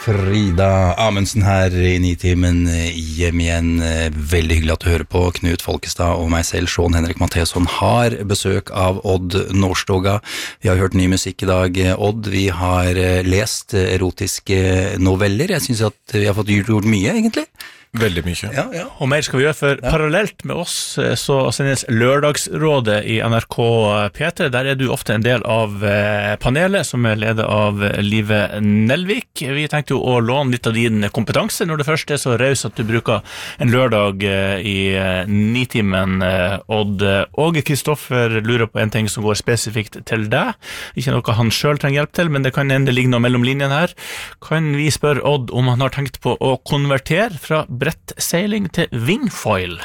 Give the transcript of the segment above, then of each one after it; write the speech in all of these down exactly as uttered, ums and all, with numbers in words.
Frida Amundsen her i Nitimen hjem igjen. Veldig hyggelig at du hører på. Knut Folkestad og meg selv, Sean Henrik Matheson, har besøk av Odd Nordstoga. Vi har hørt ny musikk i dag, Odd. Vi har lest erotiske noveller. Jeg synes at vi har fått gjort mye, egentlig. Veldig mye. Ja, ja. Og mer skal vi gjøre, for ja. Parallelt med oss så sendes Lørdagsrådet i N R K P tre. Der er du ofte en del av panelet, som er ledet av Live Nelvik. Vi tenkte jo å låne litt av din kompetanse når det først er så raus at du bruker en lørdag i Nitimen, Odd. Og Kristoffer lurer på en ting som går spesifikt til deg. Ikke noe han selv trenger hjelp til, men det kan ende ligge noe mellom linjen her. Kan vi spørre Odd om han har tenkt på å konvertere fra brettseiling til wingfoil?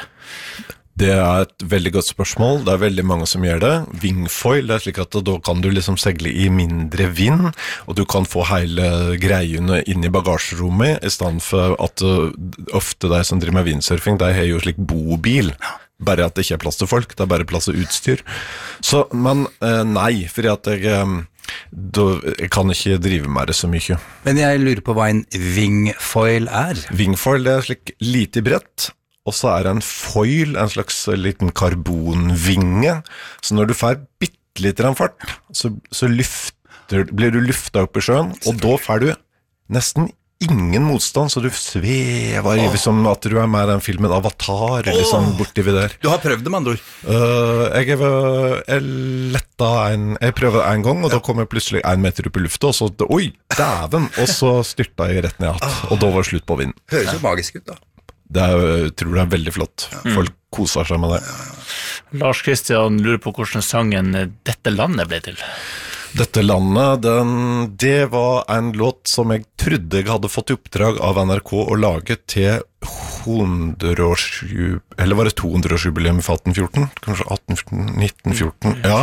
Det er et veldig godt spørsmål. Det er veldig mange som gjør det. Wingfoil, det er slik at da kan du liksom segle i mindre vind, og du kan få hele greiene inn i bagasjerommet, i stedet for at uh, ofte de som driver med windsurfing, de har jo slik bobil. Bare at det ikke er plass til folk, det er bare plass til utstyr. Så, men uh, nei, fordi at jeg... Um, Da, jeg kan ikke drive med det så mye. Men jeg lurer på hva en wingfoil er. Wingfoil, det er slik lite brett, og så er det en foil, en slags liten karbonvinge, så når du får bittelitt fart, så, så lufter, blir du luftet opp i sjøen, og da får du nesten ingen motstand, så du svever i, som at du er med i den filmen Avatar, eller sånn borti ved der. Du har prøvd det, med andre ord? Uh, jeg, jeg letta en, jeg prøvde en gang, og ja. Da kom jeg plutselig en meter opp i lufta, og så, oi, dæven, og så styrta jeg rett ned igjen, og da var slutt på vinden. Høres jo magisk ut da. Det er, jeg tror det er veldig flott. Folk koser seg med det. Lars Kristian lurer på hvordan sangen Dette landet ble til. Dette landet, den, det var en låt som jeg trodde jeg hadde fått i oppdrag av N R K å lage til hundreårsjubileum, eller var det tohundreårsjubileum i atten fjorten? Kanskje atten fjorten, nitten fjorten? Ja,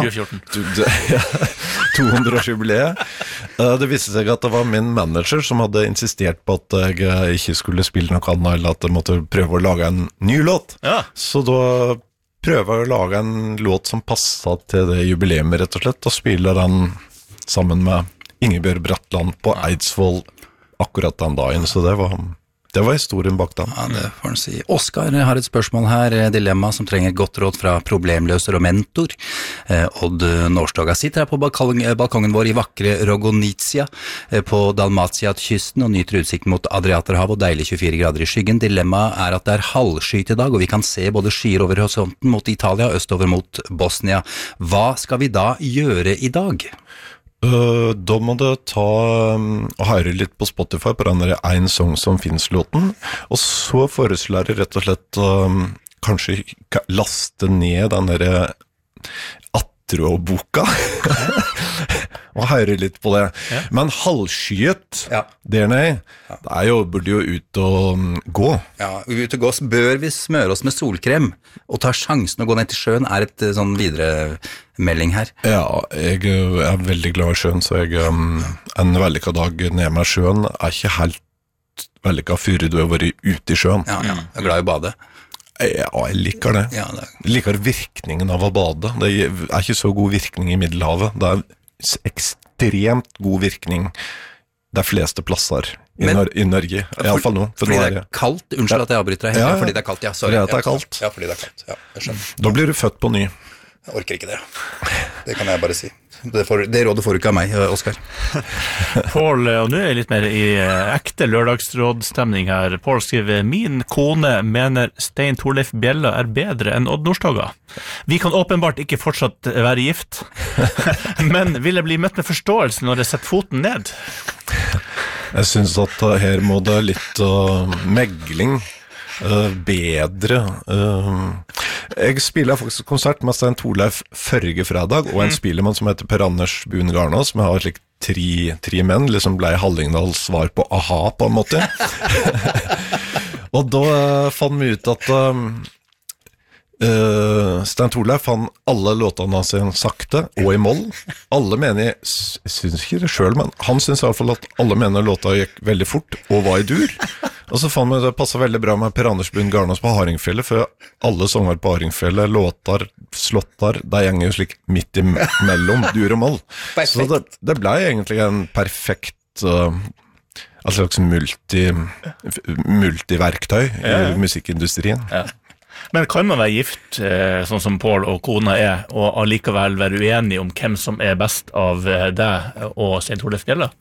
tohundreårsjubileet. Det viste seg at det var min manager som hadde insistert på at jeg ikke skulle spille noe annet, eller at jeg måtte prøve å lage en ny låt. Ja. Så da prøver jeg å lage en låt som passet til det jubileet, rett og slett, og spiller den sammen med Ingebjørg Bratland på Eidsvoll akkurat den dagen, så det var, det var historien bak den. Ja, det får man si. Oskar har et spørsmål her, dilemma som trenger godt råd fra problemløser og mentor. Odd Nordstoga sitter her på balkongen vår i vakre Rogonizia på Dalmatia-kysten og nyter utsikten mot Adriaterhavet og deilig tjuefire grader i skyggen. Dilemmaet er at det er halvskyet i dag, og vi kan se både skyer over horisonten mot Italia og østover mot Bosnia. Hva skal vi da gjøre i dag? Uh, da må du ta um, og høre litt på Spotify på den der En Song Som Finnes-låten, og så foreslår jeg rett og slett um, kanskje laste ned den der Atro-boka og høre litt på det. Ja. Men halvskyet ja. Der nede, ja. Det er jo, burde jo ut og um, gå. Ja, ut og gå, så bør vi smøre oss med solkrem, og ta sjansen å gå ned til sjøen er et sånn videre melding her. Ja, jeg er veldig glad i sjøen, så jeg, um, en vellykket dag ned med sjøen er ikke helt vellykket før du har vært ute i sjøen. Ja, ja, jeg er glad i å bade. Ja, jeg liker det. Ja, det. Jeg liker virkningen av å bade. Det er ikke så god virkning i Middelhavet. Det er ekstremt god virkning de fleste plasser i, Men, Nor- i Norge, i alle fall nå. Fordi det er kaldt, unnskyld at jeg avbryter deg, ja, fordi det er kaldt, ja, sorry. Fordi det er kaldt. Ja, fordi det er kaldt, ja, jeg skjønner. Da blir du født på ny. Jeg orker ikke det. Det kan jeg bare si. Det, får, det rådet får du ikke av meg, Oskar. Paul, og nå er jeg litt mer i ekte lørdagsrådstemning her. Paul skriver, min kone mener Stein Torleif Bjella er bedre enn Odd Nordstoga. Vi kan åpenbart ikke fortsatt være gift, men vil jeg bli møtt med forståelse når jeg setter foten ned? Jeg synes at her må det litt uh, megling. Uh, bedre uh, jeg spiller faktisk konsert med Stein Torleif førre fredag, og en spillemann som heter Per Anders Buen Garna, som har slik tre, tre menn, liksom ble Hallingdals svar på aha på en måte. Og da uh, fant vi ut at uh, uh, Stein Torleif han alle låtene hans sakte og i moll. Alle mener, jeg synes ikke det selv, men han synes i hvert fall at alle mener låta gikk veldig fort og var i dur. Og så fant vi det passet veldig bra med Per Anders Buen Garnås på Haringfjellet, for alle sanger på Haringfjellet, låtar, slåttar, de gjenger jo slik midt imellom dur og moll. Så det, det ble egentlig en perfekt uh, et slags multi, multiverktøy i Ja. musikkindustrien. Ja. Men kan man være gift, eh, sånn som Paul og kona er, og allikevel være uenig om hvem som er best av eh, deg og Stein Torleif Bjella?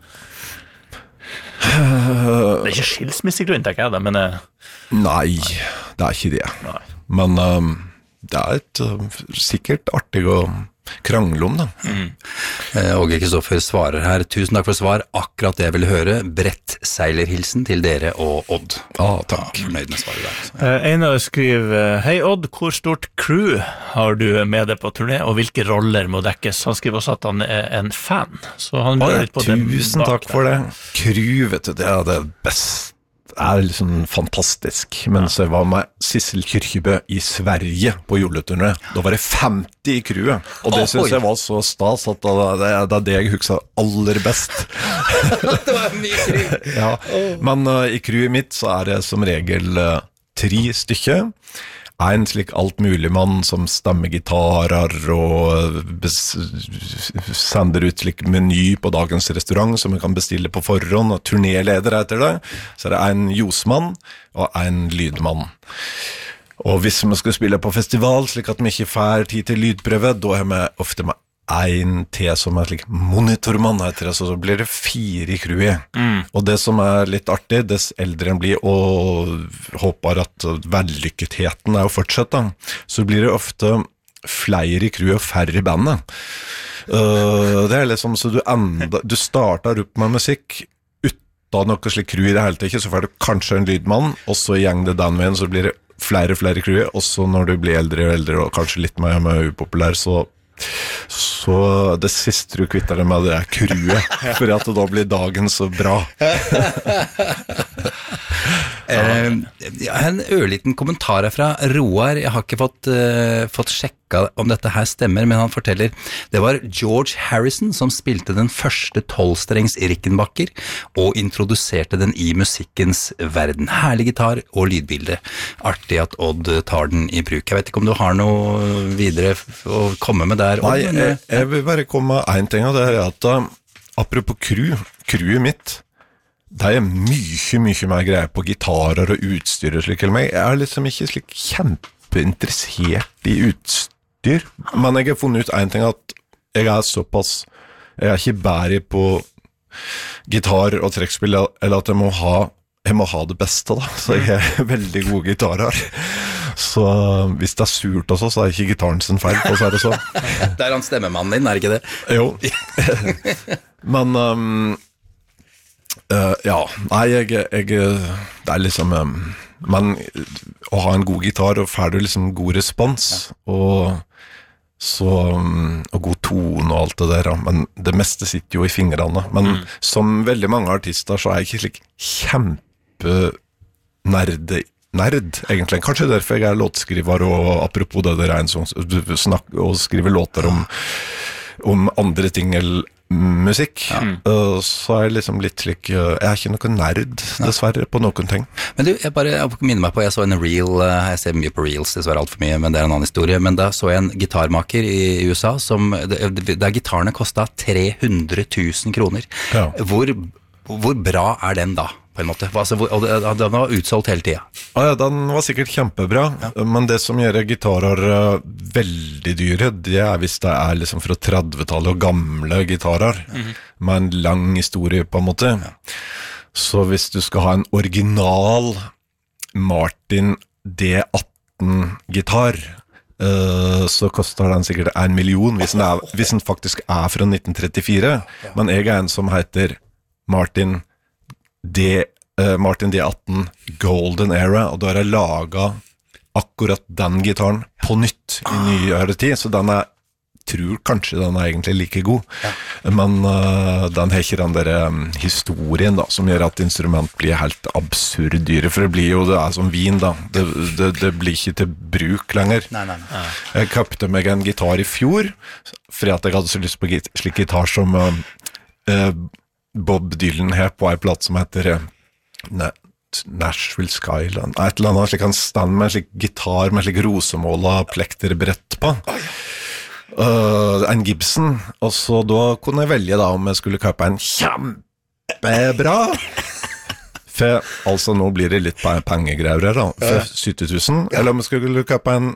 Det er ikke skilsmissegrunn, tenker jeg da, men... Eh... Nei, det er ikke det. Nei. Men um, det er et uh, sikkert artig å krangle om, da. Mm. Eh, Åge Kristoffer svarer her, tusen takk for svar, akkurat det jeg ville høre, brett seilerhilsen til dere og Odd. Ah, takk. Ja, fornøyd med svaret der. Altså. Eh, Einar skriver, hei Odd, hvor stort crew har du med deg på turné, og hvilke roller må dekkes? Han skriver også at han er en fan, så han Ah, lurer ja, litt på det tusen bak takk for det. Crew, vet du, det er det beste. Det er liksom fantastisk. Mens jeg var med Sissel Kyrkjebø i Sverige på juleturné, da var det femti i crewet, og det Oi. synes jeg var så stas at det, det, det er det jeg husker aller best. Det var mye krig. Ja, men uh, i crewet mitt så er det som regel uh, tre stykker. En slik altmuligmann som stemmer gitarer og bes- sender ut slik meny på dagens restaurant som man kan bestille på forhånd, og turnéleder etter det. Så er det en ljosmann og en lydmann. Og hvis vi skal spille på festival, slik at vi ikke får tid til lydprøve, da har vi ofte med en til som er slik monitormann heter det, så blir det fire i crewet. Mm. Og det som er litt artig, dess eldre en blir, og håper at vellykketheten er å fortsette, så blir det ofte flere i crewet og færre i bandet. Uh, det er liksom så du enda, du starter opp med musikk uten noe slik crew i det hele tatt, så får du kanskje en lydmann, og så gjeng det den veien, så blir det flere og flere crewet, og så når du blir eldre og eldre, og kanskje litt mer, mer upopulær, så Så det siste du kvitter deg med, det er crewet, for at da blir dagen så bra. Eh, jeg har en ørliten kommentar her fra Roar. Jeg har ikke fått, uh, fått sjekka om dette her stemmer, men han forteller det var George Harrison som spilte den første tolvstrengs Rickenbacker og introduserte den i musikkens verden. Herlig gitar og lydbilde. Artig at Odd tar den i bruk. Jeg vet ikke om du har noe videre å komme med der, Odd? Nei, jeg, jeg vil bare komme med en ting, og det er at uh, apropos crew, crewet mitt, det er mye, mye mer greier på gitarer og utstyr og slik, eller meg. Jeg er liksom ikke slik kjempeinteressert i utstyr, men jeg har funnet ut en ting, at jeg er såpass, jeg er ikke bærig på gitar og trekkspill, eller at jeg må ha, jeg må ha det beste da, så jeg har veldig gode gitarer. Så hvis det er surt også, så er ikke gitaren sin feil, og så er det så. Det er han stemmemannen din, er det ikke det? Jo. Men... Um, Uh, ja, nei, jeg, jeg, det er liksom, um, men å ha en god gitar, og får du liksom god respons, og så, um, og god tone og alt det der, men det meste sitter jo i fingrene, men mm. som veldig mange artister, så er jeg ikke slik kjempe-nerd, nerd, egentlig. Kanskje derfor jeg er låtskriver, og apropos det der en sånn, snakker og skriver låter om, om andre ting, eller musikk, ja. uh, så er jeg liksom litt slik, uh, jeg er ikke noen nerd, dessverre, på noen ting. Men du, jeg bare jeg minner meg på, jeg så en reel, uh, jeg ser mye på reels, dessverre alt for mye, men det er en annen historie, men da så jeg en gitarmaker i U S A, som, der gitarene kostet tre hundre tusen kroner. Ja. Hvor, hvor bra er den da? På en måte, altså, og den var utsolgt hele tiden. Ah, ja, den var sikkert kjempebra, ja. Men det som gjør gitarer uh, veldig dyre, det er hvis det er liksom fra trettitallet og gamle gitarer, mm-hmm. med en lang historie på en måte. Ja. Så hvis du skal ha en original Martin D atten gitar, uh, så koster den sikkert en million, hvis den, er, hvis den faktisk er fra nitten trettifire, ja. Men jeg er en som heter Martin D, uh, Martin D atten Golden Era, og da har jeg laget akkurat den gitaren på nytt i nyere tid, så den er, tror kanskje den er egentlig like god, ja. Men uh, den har ikke den der um, historien da, som gjør at instrument blir helt absurd dyre, for det blir jo, det er som vin da, det, det, det blir ikke til bruk lenger. Nei, nei, nei. Jeg køpte meg en gitar i fjor, fordi at jeg hadde så lyst på git- slik gitar som uh, uh, Bob Dylan her på en platt som heter uh, Nashville Skyline, et eller annet slik han stand med en slik gitar med slik rosemåla plekterbrett på, uh, en Gibson, og så da kunne jeg velge da om jeg skulle køpe en kjempebra For altså nå blir det litt pe- pengegreier her da, for sytti tusen, eller om vi skulle kjøpe en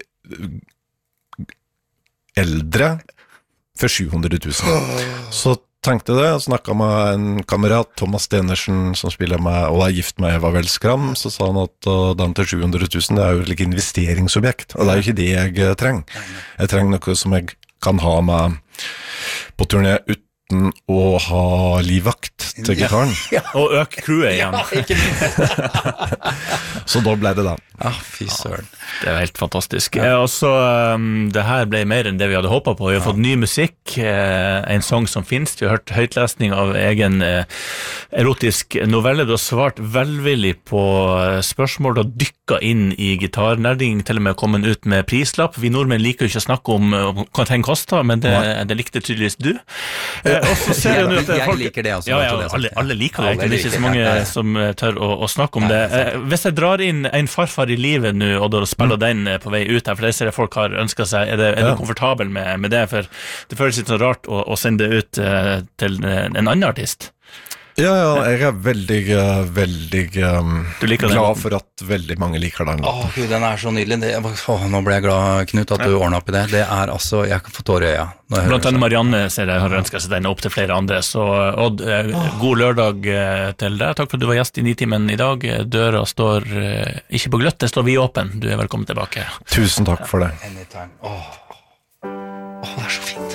eldre for sju hundre tusen. Så tenkte det, jeg snakket med en kamerat, Thomas Stenersen, som spiller med, og er gift med Eva Velskram, så sa han at uh, den til sju hundre tusen, det er jo et like investeringsobjekt, og det er jo ikke det jeg uh, trenger. Jeg trenger noe som jeg kan ha med på turné uten å ha livvakt til gitaren. Ja. Og øke crewet igjen. Ja, ikke minst. Så da ble det da. Ah, fy søren. Det er helt fantastisk. Ja. Og så, um, det her ble mer enn det vi hadde håpet på. Vi har fått ny musikk, eh, en sang som finnes. Vi har hørt høytlesning av egen eh, erotisk novelle. Du har svart velvillig på spørsmål og dykket inn i gitarnerding, til og med kommet ut med prislapp. Vi nordmenn liker jo ikke å snakke om, om hva ting koster, men det, det likte tydeligvis du. Eh, og så ser jeg, nå at jeg folk, liker det også. Ja, ja, alle, alle liker det, Alle det er ikke liker så mange det, ja, ja. som tør å, å snakke om det. Eh, hvis jeg drar inn en farfar i livet nå, og da spiller den på vei ut her, for det ser jeg folk har ønsket seg, er, det, er Ja. du komfortabel med, med det? For det føles litt så rart å, å sende det ut uh, til en annen artist. Ja, ja, jeg er veldig, uh, veldig um, Du liker den glad låten? for at veldig mange liker den Åh, låten. Gud, den er så nydelig. Det, åh, nå ble jeg glad, Knut, at du ordnet opp i det. Det er altså, jeg kan få tårer i øya. når jeg hører Blant annet det. Marianne ser jeg har ønsket seg den opp til flere andre, så Odd, eh, god lørdag eh, til deg. Takk for at du var gjest i Nitimen i dag. Døra står eh, ikke på gløtt, det står vi åpen. Du er velkommen tilbake. Tusen takk for det. Anytime. Åh, åh, det er så fint.